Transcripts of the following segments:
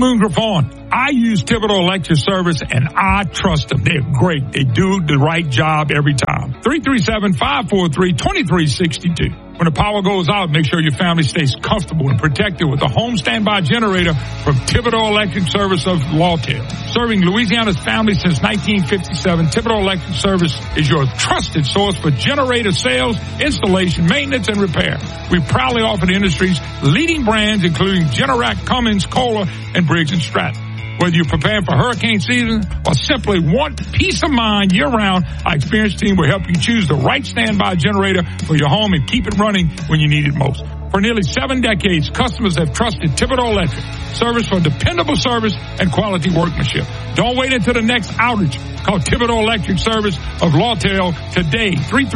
Moon Griffon. I use Thibodeau Electric Service, and I trust them. They're great. They do the right job every time. 337-543-2362. When the power goes out, make sure your family stays comfortable and protected with a home standby generator from Thibodeau Electric Service of Lawtell. Serving Louisiana's families since 1957, Thibodeau Electric Service is your trusted source for generator sales, installation, maintenance, and repair. We proudly offer the industry's leading brands, including Generac, Cummins, Kohler, and Briggs & Stratton. Whether you're preparing for hurricane season or simply want peace of mind year-round, our experienced team will help you choose the right standby generator for your home and keep it running when you need it most. For nearly 7 decades, customers have trusted Thibodeau Electric Service for dependable service and quality workmanship. Don't wait until the next outage. Call Thibodeau Electric Service of Lawtell today,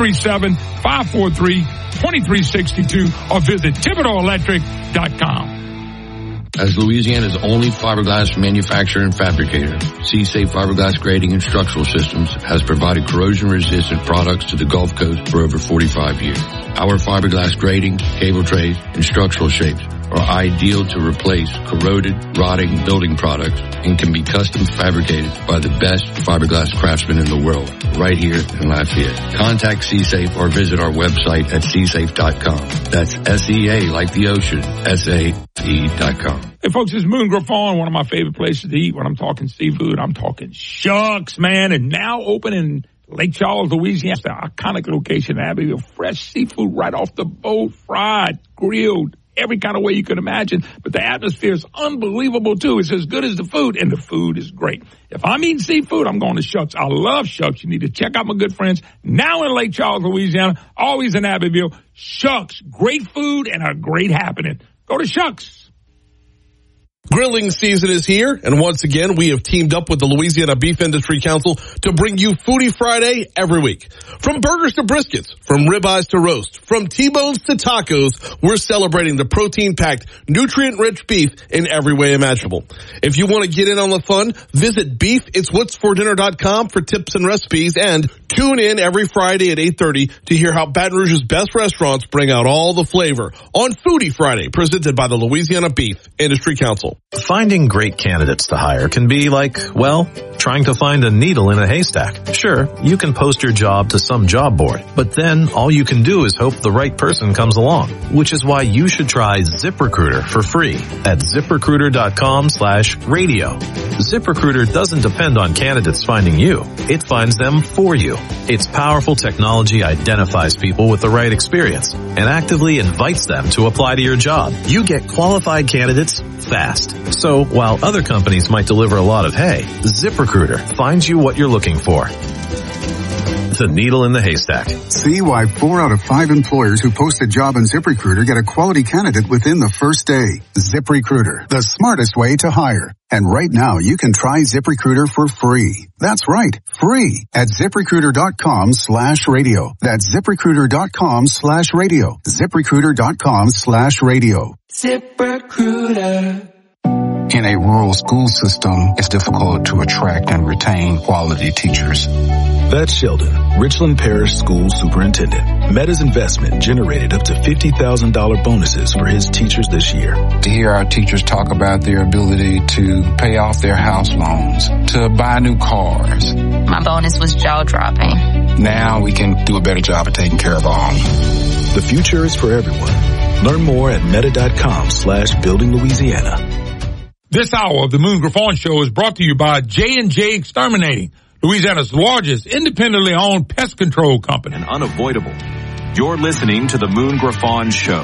337-543-2362, or visit ThibodeauElectric.com. As Louisiana's only fiberglass manufacturer and fabricator, C-Safe Fiberglass Grading and Structural Systems has provided corrosion-resistant products to the Gulf Coast for over 45 years. Our fiberglass grading, cable trays, and structural shapes are ideal to replace corroded, rotting building products and can be custom fabricated by the best fiberglass craftsmen in the world, right here in Lafayette. Contact C-Safe or visit our website at csafe.com. That's S-E-A like the ocean, S-A-E.com. Hey, folks, it's Moon Griffon, one of my favorite places to eat. When I'm talking seafood, I'm talking Shucks, man, and now open in Lake Charles, Louisiana, the iconic location, Abbeville. Fresh seafood right off the boat, fried, grilled, every kind of way you could imagine. But the atmosphere is unbelievable, too. It's as good as the food, and the food is great. If I'm eating seafood, I'm going to Shucks. I love Shucks. You need to check out my good friends now in Lake Charles, Louisiana, always in Abbeville. Shucks, great food and a great happening. Go to Shucks. Grilling season is here, and once again, we have teamed up with the Louisiana Beef Industry Council to bring you Foodie Friday every week. From burgers to briskets, from ribeyes to roast, from T-bones to tacos, we're celebrating the protein-packed, nutrient-rich beef in every way imaginable. If you want to get in on the fun, visit beefitswhatsfordinner.com for tips and recipes, and tune in every Friday at 8:30 to hear how Baton Rouge's best restaurants bring out all the flavor on Foodie Friday, presented by the Louisiana Beef Industry Council. Finding great candidates to hire can be like, well, trying to find a needle in a haystack. Sure, you can post your job to some job board, but then all you can do is hope the right person comes along, which is why you should try ZipRecruiter for free at ZipRecruiter.com/radio. ZipRecruiter doesn't depend on candidates finding you. It finds them for you. Its powerful technology identifies people with the right experience and actively invites them to apply to your job. You get qualified candidates fast. So while other companies might deliver a lot of hay, ZipRecruiter finds you what you're looking for. The needle in the haystack. See why 4 out of 5 employers who post a job on ZipRecruiter get a quality candidate within the first day. ZipRecruiter, the smartest way to hire. And right now, you can try ZipRecruiter for free. That's right, free at ZipRecruiter.com/radio. That's ZipRecruiter.com/radio. ZipRecruiter.com/radio. ZipRecruiter. In a rural school system, it's difficult to attract and retain quality teachers. That's Sheldon, Richland Parish School Superintendent. Meta's investment generated up to $50,000 bonuses for his teachers this year. To hear our teachers talk about their ability to pay off their house loans, to buy new cars. My bonus was jaw-dropping. Now we can do a better job of taking care of our own. The future is for everyone. Learn more at meta.com/building Louisiana. This hour of the Moon Griffon Show is brought to you by J&J Exterminating, Louisiana's largest independently owned pest control company. And unavoidable. You're listening to the Moon Griffon Show.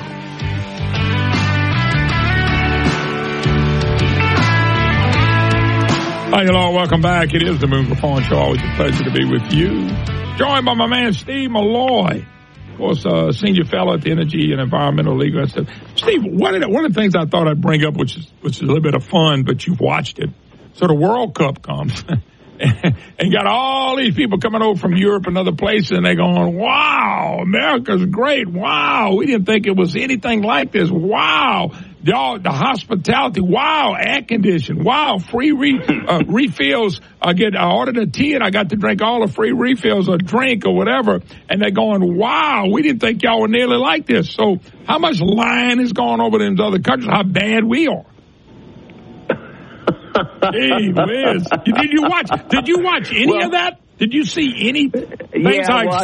Hi, hello, welcome back. It is the Moon Griffon Show. Always a pleasure to be with you. Joined by my man, Steve Malloy. Of course, senior fellow at the Energy and Environmental League. And stuff. Steve, one of the things I thought I'd bring up, which is a little bit of fun, but you've watched it. So the World Cup comes, and got all these people coming over from Europe and other places, and they're going, wow, America's great. Wow, we didn't think it was anything like this. Wow. Y'all, the hospitality, wow, air conditioning, wow, free refills. I ordered a tea and I got to drink all the free refills or drink or whatever. And they're going, wow, we didn't think y'all were nearly like this. So how much lying is going over in those other countries? How bad we are? Hey, Liz. Did you watch any of that? Did you see any things